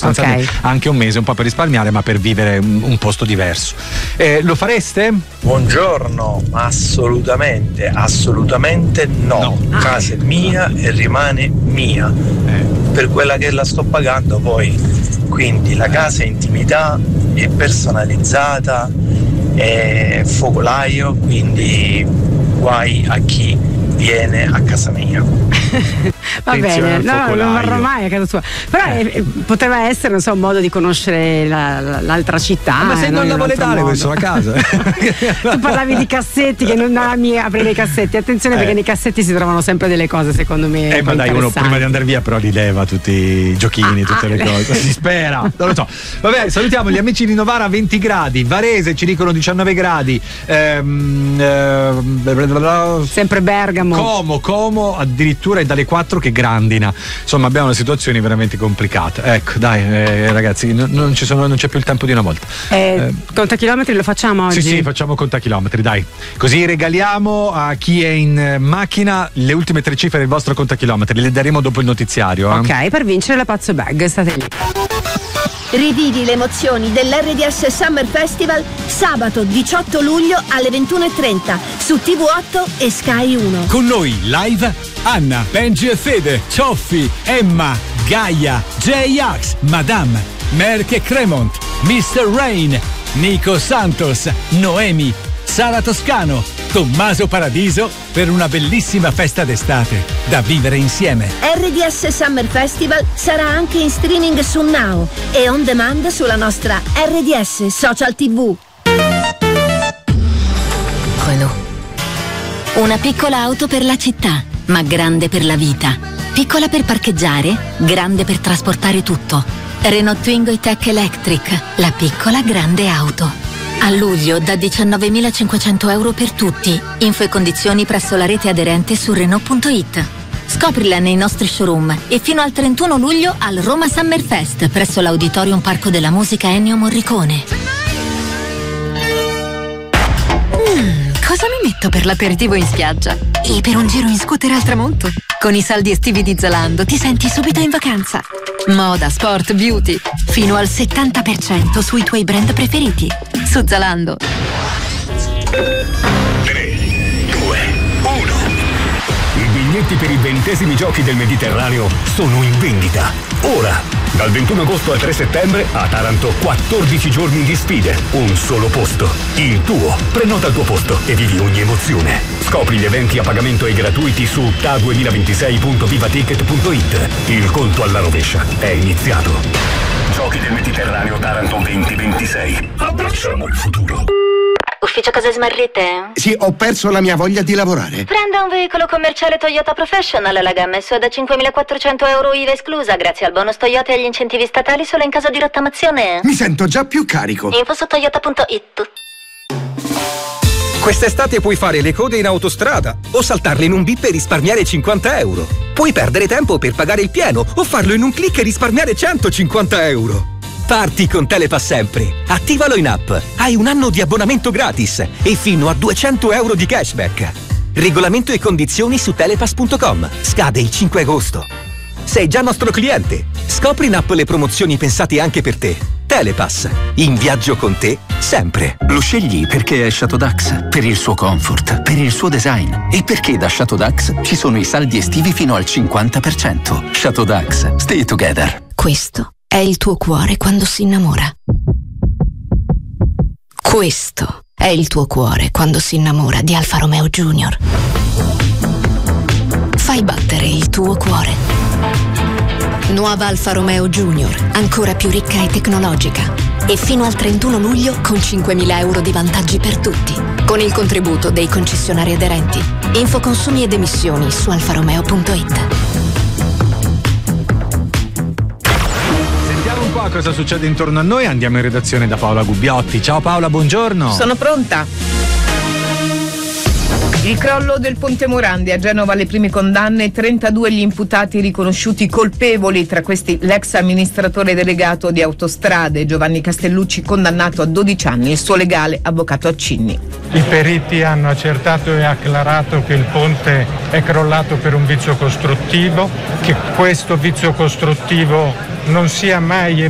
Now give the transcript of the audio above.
sostanzialmente anche un mese, un po' per risparmiare, ma per vivere un posto diverso. Lo fareste? Buongiorno, assolutamente no. Casa è mia e rimane mia per quella che la sto pagando poi, quindi la casa è intimità, è personalizzata, è focolaio, quindi guai a chi viene a casa mia. Va bene, no, non varrò mai a casa sua. Però poteva essere, non so, un modo di conoscere l'altra città. Ma se non la vuole dare questo a casa. Tu parlavi di cassetti, che non ami aprire i cassetti. Attenzione, perché nei cassetti si trovano sempre delle cose, secondo me. Ma dai, uno prima di andare via però li leva tutti i giochini, tutte le cose. Si spera, non lo so. Vabbè, salutiamo gli amici di Novara, 20 gradi, Varese ci dicono 19 gradi, sempre Bergamo. Como addirittura è dalle 4 che grandina. Insomma, abbiamo una situazione veramente complicata. Ecco, dai, ragazzi, non c'è più il tempo di una volta. Contachilometri lo facciamo oggi? Sì, facciamo contachilometri, dai. Così regaliamo a chi è in macchina le ultime 3 cifre del vostro contachilometri. Le daremo dopo il notiziario. Ok, per vincere la Pazzo Bag, state lì. Rivivi le emozioni dell'RDS Summer Festival sabato 18 luglio alle 21:30 su TV8 e Sky 1. Con noi live Anna, Benji e Fede, Cioffi, Emma, Gaia, J-Ax, Madame, Merck e Cremont, Mr. Rain, Nico Santos, Noemi, Sara Toscano, Tommaso Paradiso per una bellissima festa d'estate da vivere insieme. RDS Summer Festival sarà anche in streaming su Now e on demand sulla nostra RDS Social TV. Renault. Una piccola auto per la città, ma grande per la vita. Piccola per parcheggiare, grande per trasportare tutto. Renault Twingo E-Tech Electric, la piccola grande auto. A luglio da 19.500 euro per tutti. Info e condizioni presso la rete aderente su Renault.it. Scoprila nei nostri showroom e fino al 31 luglio al Roma Summer Fest presso l'Auditorium Parco della Musica Ennio Morricone. Cosa mi metto per l'aperitivo in spiaggia? E per un giro in scooter al tramonto? Con i saldi estivi di Zalando ti senti subito in vacanza. Moda, sport, beauty. Fino al 70% sui tuoi brand preferiti. Su Zalando. 3, 2, 1. I biglietti per i 20esimi giochi del Mediterraneo sono in vendita. Ora! Dal 21 agosto al 3 settembre a Taranto 14 giorni di sfide, un solo posto, il tuo. Prenota il tuo posto e vivi ogni emozione. Scopri gli eventi a pagamento e gratuiti su ta2026.vivaticket.it. Il conto alla rovescia è iniziato. Giochi del Mediterraneo Taranto 2026. Abbracciamo il futuro. Ufficio cose smarrite? Sì, ho perso la mia voglia di lavorare. Prenda un veicolo commerciale Toyota Professional, la gamma è sua da 5.400 euro IVA esclusa, grazie al bonus Toyota e agli incentivi statali solo in caso di rottamazione. Mi sento già più carico. Info su toyota.it. Quest'estate puoi fare le code in autostrada o saltarle in un bip e risparmiare 50 euro. Puoi perdere tempo per pagare il pieno o farlo in un click e risparmiare 150 euro. Parti con Telepass sempre. Attivalo in app. Hai un anno di abbonamento gratis e fino a 200 euro di cashback. Regolamento e condizioni su telepass.com. Scade il 5 agosto. Sei già nostro cliente. Scopri in app le promozioni pensate anche per te. Telepass. In viaggio con te sempre. Lo scegli perché è Chateau Dax, per il suo comfort, per il suo design e perché da Chateau Dax ci sono i saldi estivi fino al 50%. Chateau Dax. Stay together. Questo è il tuo cuore quando si innamora. Questo è il tuo cuore quando si innamora di Alfa Romeo Junior. Fai battere il tuo cuore. Nuova Alfa Romeo Junior, ancora più ricca e tecnologica. E fino al 31 luglio con 5.000 euro di vantaggi per tutti. Con il contributo dei concessionari aderenti. Info consumi ed emissioni su alfaromeo.it. Cosa succede intorno a noi? Andiamo in redazione da Paola Gubbiotti. Ciao Paola, buongiorno. Sono pronta. Il crollo del Ponte Morandi, a Genova le prime condanne, 32 gli imputati riconosciuti colpevoli, tra questi l'ex amministratore delegato di Autostrade Giovanni Castellucci, condannato a 12 anni, il suo legale avvocato Accinni. I periti hanno accertato e acclarato che il ponte è crollato per un vizio costruttivo, che questo vizio costruttivo non sia mai